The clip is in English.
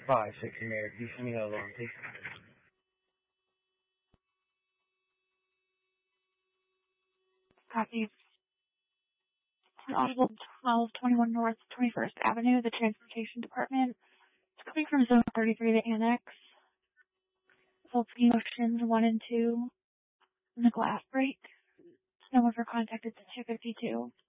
560 Merrick. Do you send me a long, please? Copy. Audible 1221 North 21st Avenue, the Transportation Department. It's coming from Zone 33 to Annex. Voltsky Oceans 1 and 2 in the glass break. No one for contact, it's 252.